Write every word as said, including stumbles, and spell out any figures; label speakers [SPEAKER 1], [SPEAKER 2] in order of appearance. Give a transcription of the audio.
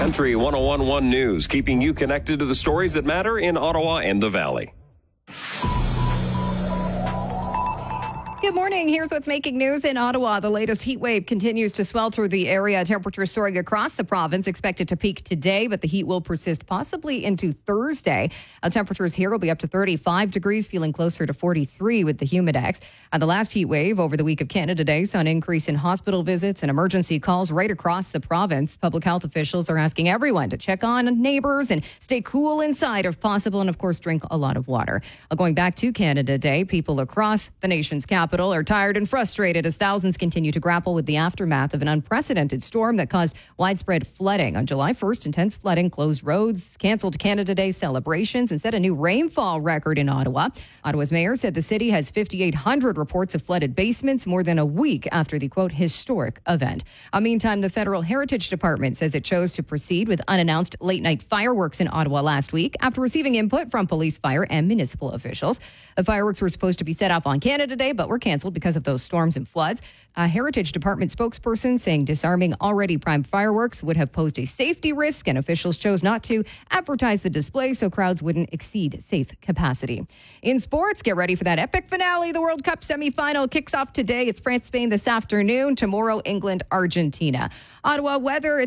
[SPEAKER 1] Country one oh one point one News, keeping you connected to the stories that matter in Ottawa and the Valley.
[SPEAKER 2] Good morning. Here's what's making news in Ottawa. The latest heat wave continues to swell through the area. Temperatures soaring across the province, expected to peak today, but the heat will persist possibly into Thursday. Uh, temperatures here will be up to thirty-five degrees, feeling closer to forty-three with the Humidex. Uh, the last heat wave over the week of Canada Day saw an increase in hospital visits and emergency calls right across the province. Public health officials are asking everyone to check on neighbors and stay cool inside if possible, and of course drink a lot of water. Uh, going back to Canada Day, people across the nation's capital are tired and frustrated as thousands continue to grapple with the aftermath of an unprecedented storm that caused widespread flooding. On July first, intense flooding closed roads, canceled Canada Day celebrations, and set a new rainfall record in Ottawa. Ottawa's mayor said the city has fifty-eight hundred reports of flooded basements more than a week after the, quote, historic event. Uh, meantime, the Federal Heritage Department says it chose to proceed with unannounced late-night fireworks in Ottawa last week after receiving input from police, fire, and municipal officials. The fireworks were supposed to be set off on Canada Day, but were canceled because of those storms and floods. A Heritage Department spokesperson saying disarming already primed fireworks would have posed a safety risk, and officials chose not to advertise the display so crowds wouldn't exceed safe capacity. In sports, get ready for that epic finale. The World Cup semifinal kicks off today. It's France-Spain this afternoon. Tomorrow, England-Argentina. Ottawa weather.